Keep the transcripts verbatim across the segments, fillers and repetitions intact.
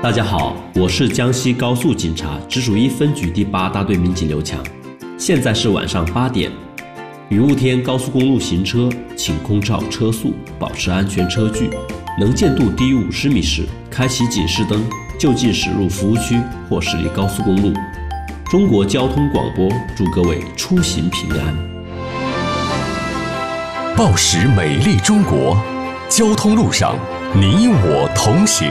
大家好，我是江西高速警察直属一分局第八大队民警刘强。现在是晚上八点，雨雾天高速公路行车，请空照车速，保持安全车距。能见度低于五十米时，开启警示灯，就近驶入服务区或驶离高速公路。中国交通广播祝各位出行平安。 报时美丽中国，交通路上你我同行。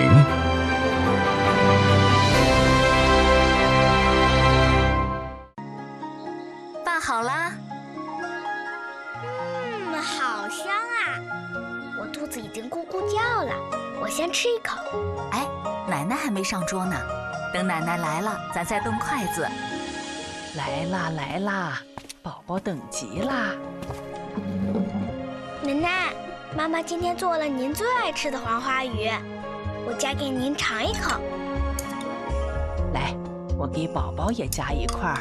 饭好啦？ 嗯，好香啊！我肚子已经咕咕叫了，我先吃一口。 哎，奶奶还没上桌呢，等奶奶来了，咱再动筷子。 来啦来啦，宝宝等急啦！ 奶奶，妈妈今天做了您最爱吃的黄花鱼，我夹给您尝一口。 来，我给宝宝也夹一块儿。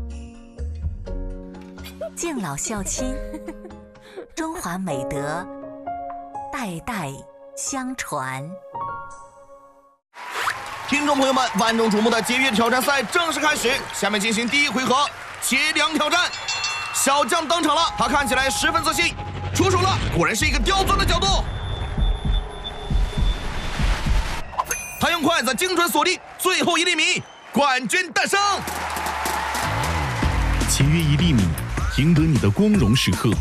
敬老孝亲，中华美德代代相传。 听众朋友们，万众瞩目的节约挑战赛正式开始，下面进行第一回合截梁挑战。小将登场了，他看起来十分自信，出手了，果然是一个刁钻的角度。他用筷子精准锁定最后一粒米，冠军诞生。 节约一粒米，赢得你的光荣时刻。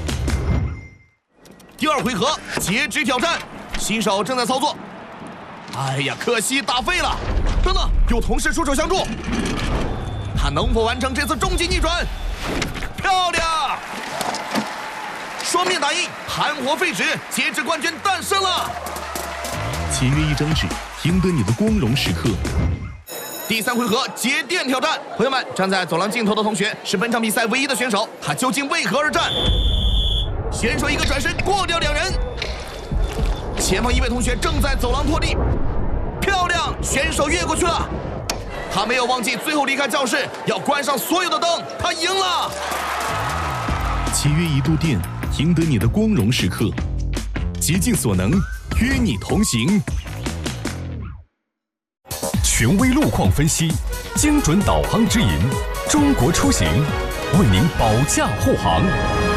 第二回合截肢挑战，新手正在操作。哎呀，可惜打废了！等等，有同事出手相助，他能否完成这次终极逆转？漂亮！双面打印，含活废纸，截肢冠军诞生了。 节约一张纸，赢得你的光荣时刻。 第三回合节电挑战，朋友们，站在走廊尽头的同学是本场比赛唯一的选手，他究竟为何而战？选手一个转身过掉两人，前方一位同学正在走廊拖地，漂亮，选手越过去了。他没有忘记最后离开教室要关上所有的灯，他赢了。 节约一度电，赢得你的光荣时刻。竭尽所能，与你同行。 权威路况分析，精准导航指引，中国出行为您保驾护航。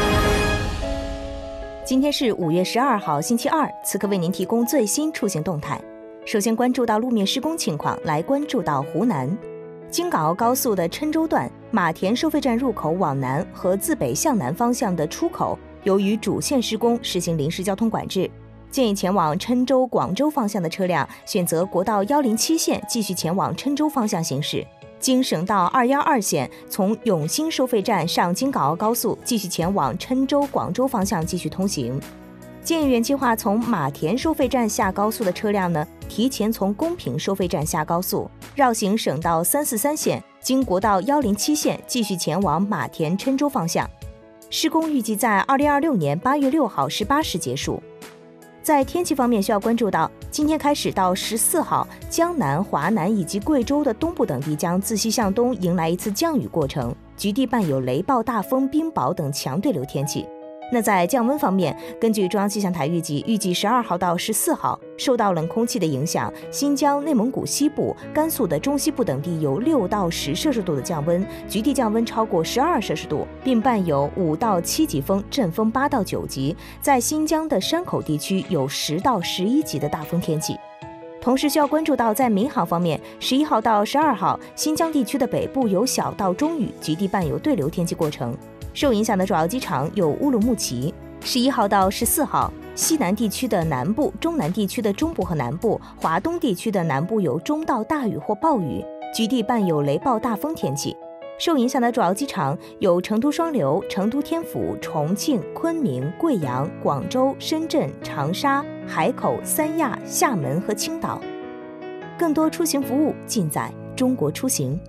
今天是五月十二号，星期二，此刻为您提供最新出行动态。首先关注到路面施工情况，来关注到湖南京港澳高速的郴州段马田收费站入口往南和自北向南方向的出口，由于主线施工实行临时交通管制，建议前往郴州、广州方向的车辆选择国道一零七线继续前往郴州方向行驶。经省道二一二线从永兴收费站上京港澳高速继续前往郴州、广州方向继续通行。建议原计划从马田收费站下高速的车辆呢，提前从公平收费站下高速，绕行省道三四三线，经国道一零七线继续前往马田、郴州方向。施工预计在二零二六年八月六号十八时结束。在天气方面，需要关注到今天开始到十四号，江南、华南以及贵州的东部等地将自西向东迎来一次降雨过程，局地伴有雷暴、大风、冰雹等强对流天气。那在降温方面，根据中央气象台预计，预计十二号到十四号，受到冷空气的影响，新疆、内蒙古西部、甘肃的中西部等地有六到十摄氏度的降温，局地降温超过十二摄氏度，并伴有五到七级风，阵风八到九级。在新疆的山口地区有十到十一级的大风天气。同时需要关注到，在民航方面，十一号到十二号，新疆地区的北部有小到中雨，局地伴有对流天气过程。受影响的主要机场有乌鲁木齐。十一号到十四号，西南地区的南部、中南地区的中部和南部、华东地区的南部有中到大雨或暴雨，局地伴有雷暴大风天气。受影响的主要机场有成都双流、成都天府、重庆、昆明、贵阳、广州、深圳、长沙、海口、三亚、厦门和青岛。更多出行服务尽在中国出行。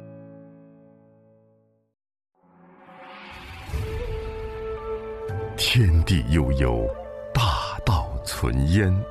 天地悠悠，大道存焉。